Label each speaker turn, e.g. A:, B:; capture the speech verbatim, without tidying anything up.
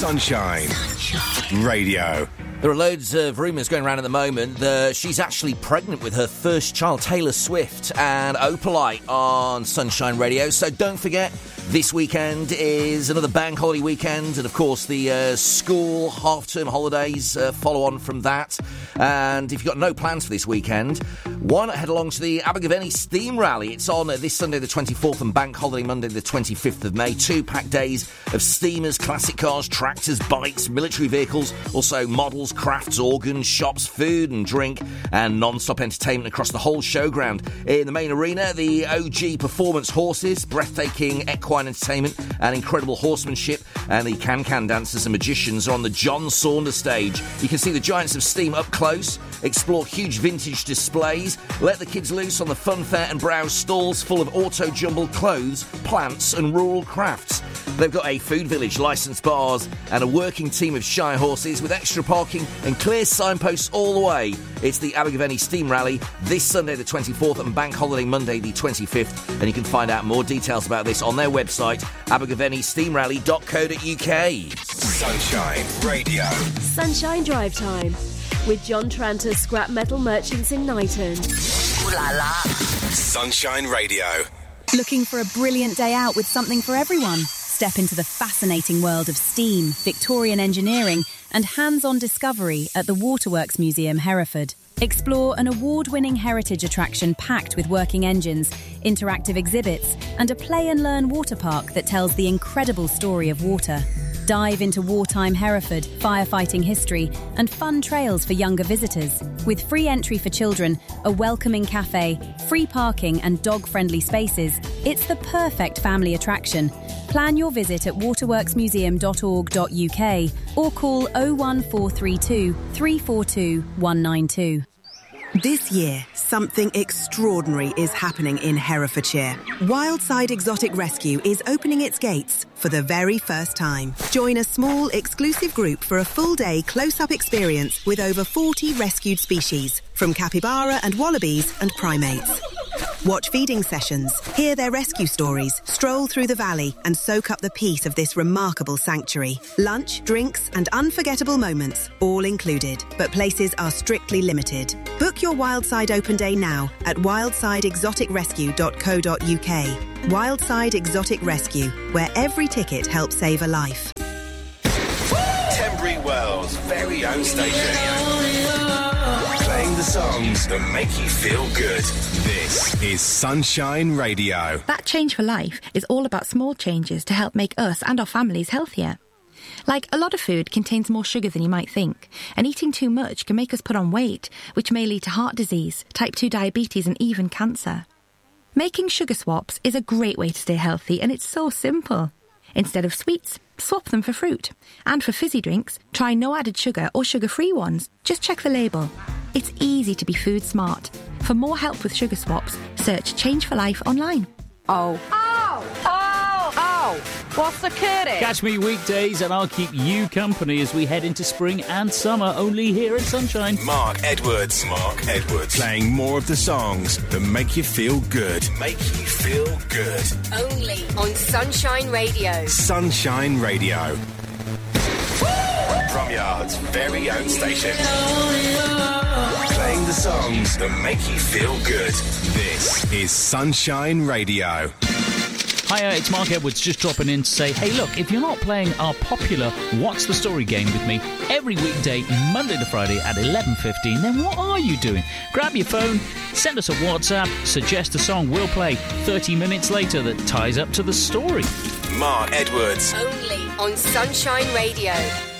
A: Sunshine, Sunshine. Radio.
B: There are loads of rumours going around at the moment that she's actually pregnant with her first child, Taylor Swift, and Opalite on Sunshine Radio. So don't forget, this weekend is another bank holiday weekend, and of course the uh, school half-term holidays uh, follow on from that. And if you've got no plans for this weekend, why not head along to the Abergavenny Steam Rally? It's on uh, this Sunday the twenty-fourth and bank holiday Monday the twenty-fifth of May. Two packed days of steamers, classic cars, tractors, bikes, military vehicles, also models, crafts, organs, shops, food and drink, and non-stop entertainment across the whole showground. In the main arena, the O G performance horses, breathtaking equine entertainment and incredible horsemanship, and the can-can dancers and magicians are on the John Saunders stage. You can see the giants of steam up close, explore huge vintage displays, let the kids loose on the funfair and browse stalls full of auto-jumbled clothes, plants and rural crafts. They've got a food village, licensed bars and a working team of shy horses with extra parking and clear signposts all the way. It's the Abergavenny Steam Rally this Sunday the twenty-fourth and bank holiday Monday the twenty-fifth, and you can find out more details about this on their website abergavenny steam rally dot co dot uk.
A: Sunshine Radio.
C: Sunshine Drive Time with John Tranter, Scrap Metal Merchants in Knighton.
A: Ooh la la. Sunshine Radio.
D: Looking for a brilliant day out with something for everyone? Step into the fascinating world of steam, Victorian engineering and hands-on discovery at the Waterworks Museum, Hereford. Explore an award-winning heritage attraction packed with working engines, interactive exhibits and a play-and-learn water park that tells the incredible story of water. Dive into wartime Hereford, firefighting history and fun trails for younger visitors. With free entry for children, a welcoming cafe, free parking and dog-friendly spaces, it's the perfect family attraction. Plan your visit at waterworks museum dot org dot uk or call oh one four three two, three four two, one nine two.
E: This year, something extraordinary is happening in Herefordshire. Wildside Exotic Rescue is opening its gates for the very first time. Join a small, exclusive group for a full-day close-up experience with over forty rescued species, from capybara and wallabies and primates. Watch feeding sessions, hear their rescue stories, stroll through the valley and soak up the peace of this remarkable sanctuary. Lunch, drinks and unforgettable moments, all included, but places are strictly limited. Book your Wildside Open Day now at wildside exotic rescue dot co dot uk. Wildside Exotic Rescue, where every ticket helps save a life.
A: Tenbury Wells' very own station. Playing the songs that make you feel good. This is Sunshine Radio.
F: That Change for Life is all about small changes to help make us and our families healthier. Like, a lot of food contains more sugar than you might think, and eating too much can make us put on weight, which may lead to heart disease, type two diabetes and even cancer. Making sugar swaps is a great way to stay healthy, and it's so simple. Instead of sweets, swap them for fruit. And for fizzy drinks, try no added sugar or sugar-free ones. Just check the label. It's easy to be food smart. For more help with sugar swaps, search Change for Life online.
G: Oh. Oh! Oh! Oh! What's the curry?
H: Catch me weekdays and I'll keep you company as we head into spring and summer, only here at Sunshine.
A: Mark Edwards. Mark Edwards. Playing more of the songs that make you feel good. Make you feel good.
I: Only on Sunshine Radio.
A: Sunshine Radio. Bromyard's very own station. Playing the songs that make you feel good. This is Sunshine Radio.
H: Hiya, it's Mark Edwards just dropping in to say, hey look, if you're not playing our popular What's the Story game with me every weekday, Monday to Friday at eleven fifteen, then what are you doing? Grab your phone, send us a WhatsApp, suggest a song we'll play thirty minutes later that ties up to the story.
A: Mark Edwards.
I: Only on Sunshine Radio.